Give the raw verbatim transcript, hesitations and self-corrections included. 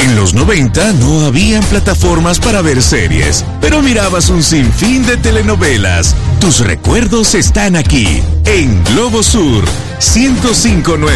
En los noventa no habían plataformas para ver series, pero mirabas un sinfín de telenovelas. Tus recuerdos están aquí, en Globo Sur ciento cinco punto nueve.